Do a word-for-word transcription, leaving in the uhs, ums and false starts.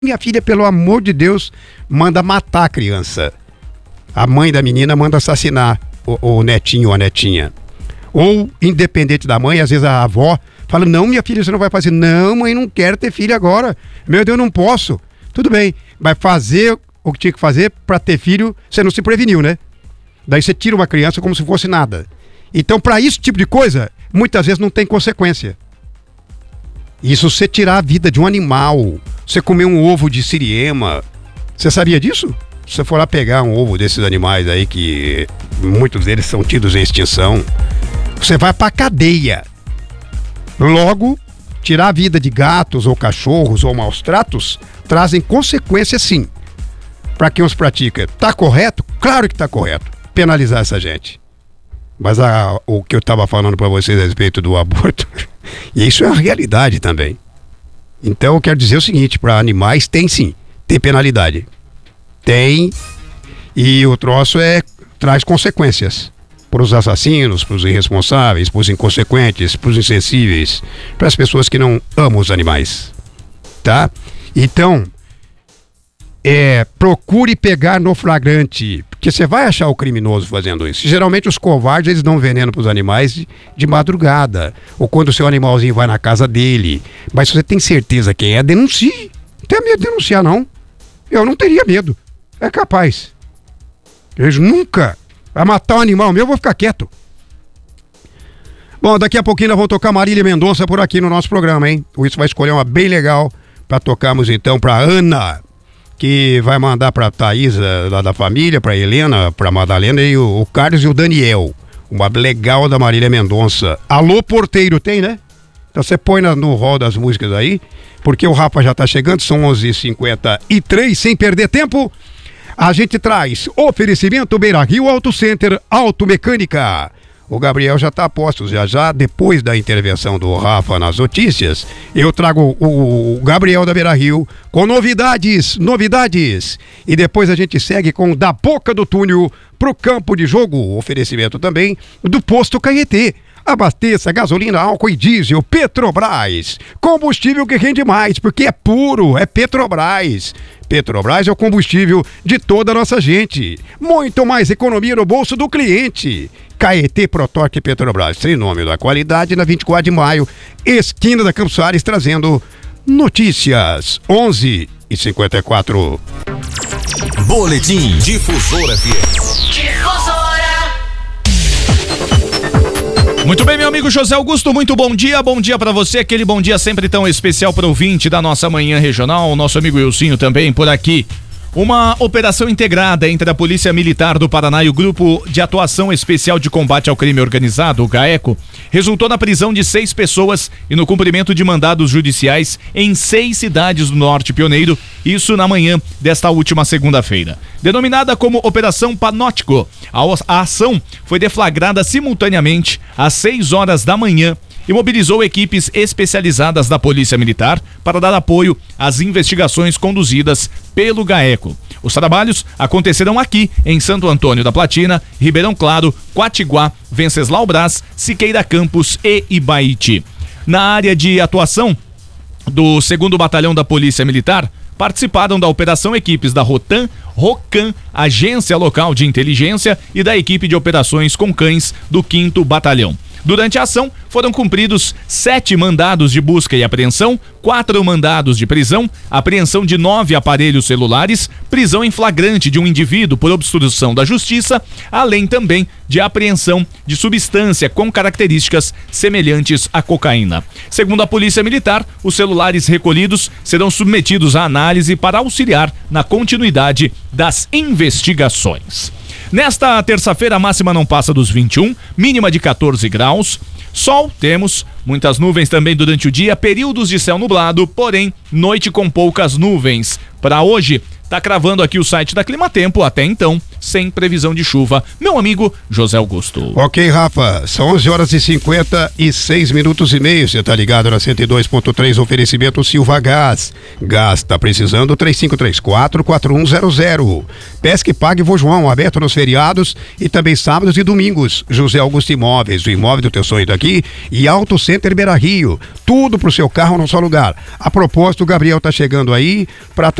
Minha filha, pelo amor de Deus, manda matar a criança. A mãe da menina manda assassinar o, o netinho ou a netinha. Ou, independente da mãe, às vezes a avó fala, não, minha filha, você não vai fazer. Não, mãe, não quero ter filho agora. Meu Deus, não posso. Tudo bem, vai fazer o que tinha que fazer para ter filho, você não se preveniu, né? Daí você tira uma criança como se fosse nada. Então, para esse tipo de coisa, muitas vezes não tem consequência. Isso você tirar a vida de um animal, você comer um ovo de siriema. Você sabia disso? Se você for lá pegar um ovo desses animais aí, que muitos deles são tidos em extinção, você vai pra cadeia. Logo, tirar a vida de gatos ou cachorros ou maus tratos trazem consequências, sim. Para quem os pratica, tá correto? Claro que tá correto. Penalizar essa gente. Mas a, o que eu estava falando para vocês a respeito do aborto, e isso é uma realidade também. Então eu quero dizer o seguinte, para animais tem sim, tem penalidade. Tem, e o troço é, traz consequências. Para os assassinos, para os irresponsáveis, para os inconsequentes, para os insensíveis, para as pessoas que não amam os animais. Tá? Então, é, procure pegar no flagrante, porque você vai achar o criminoso fazendo isso. Geralmente os covardes, eles dão veneno para os animais de, de madrugada, ou quando o seu animalzinho vai na casa dele. Mas se você tem certeza quem é, denuncie. Não tenha medo de denunciar, não. Eu não teria medo. É capaz. Eles nunca vai matar um animal meu, eu vou ficar quieto. Bom, daqui a pouquinho nós vamos tocar Marília Mendonça por aqui no nosso programa, hein? O Isso vai escolher uma bem legal para tocarmos então para Ana, que vai mandar pra Thaísa lá da família, pra Helena, pra Madalena e o, o Carlos e o Daniel. Uma legal da Marília Mendonça. Alô, porteiro, tem, né? Então você põe na, no rol das músicas aí, porque o Rafa já tá chegando, são onze e cinquenta e três, sem perder tempo. A gente traz oferecimento Beira Rio Auto Center, Automecânica. O Gabriel já está a postos, já já, depois da intervenção do Rafa nas notícias, eu trago o, o Gabriel da Beira Rio com novidades, novidades. E depois a gente segue com Da Boca do Túnel pro campo de jogo. Oferecimento também do Posto Caetê. Abasteça gasolina, álcool e diesel. Petrobras, combustível que rende mais, porque é puro, é Petrobras. Petrobras é o combustível de toda a nossa gente. Muito mais economia no bolso do cliente. Caetê, Protorque e Petrobras, sem nome da qualidade, na vinte e quatro de maio, esquina da Campos Soares, trazendo notícias. onze e cinquenta e quatro. Boletim Difusora F M. Difusora. Muito bem, meu amigo José Augusto, muito bom dia, bom dia pra você, aquele bom dia sempre tão especial pro ouvinte da nossa manhã regional, o nosso amigo Wilsinho também por aqui. Uma operação integrada entre a Polícia Militar do Paraná e o Grupo de Atuação Especial de Combate ao Crime Organizado, o GAECO, resultou na prisão de seis pessoas e no cumprimento de mandados judiciais em seis cidades do Norte Pioneiro, isso na manhã desta última segunda-feira. Denominada como Operação Panótico, a ação foi deflagrada simultaneamente às seis horas da manhã e mobilizou equipes especializadas da Polícia Militar para dar apoio às investigações conduzidas pelo GAECO. Os trabalhos acontecerão aqui em Santo Antônio da Platina, Ribeirão Claro, Quatiguá, Venceslau Brás, Siqueira Campos e Ibaiti. Na área de atuação do segundo Batalhão da Polícia Militar, participaram da operação equipes da Rotan, Rocan, Agência Local de Inteligência e da equipe de operações com cães do quinto Batalhão. Durante a ação, foram cumpridos sete mandados de busca e apreensão, quatro mandados de prisão, apreensão de nove aparelhos celulares, prisão em flagrante de um indivíduo por obstrução da justiça, além também de apreensão de substância com características semelhantes à cocaína. Segundo a Polícia Militar, os celulares recolhidos serão submetidos à análise para auxiliar na continuidade das investigações. Nesta terça-feira, a máxima não passa dos vinte e um, mínima de quatorze graus. Sol temos, muitas nuvens também durante o dia, períodos de céu nublado, porém, noite com poucas nuvens. Para hoje, tá cravando aqui o site da Climatempo, até então, sem previsão de chuva. Meu amigo José Augusto. Ok, Rafa, são onze horas e cinquenta e seis minutos e meio, você tá ligado na cento e dois ponto três, oferecimento Silva Gás. Gás, tá precisando, três cinco três quatro, quatro um zero zero. Pesque Pague Vô João, aberto nos feriados e também sábados e domingos. José Augusto Imóveis, o imóvel do teu sonho daqui, e Auto Center Beira Rio, tudo pro seu carro num só lugar. A propósito, o Gabriel tá chegando aí para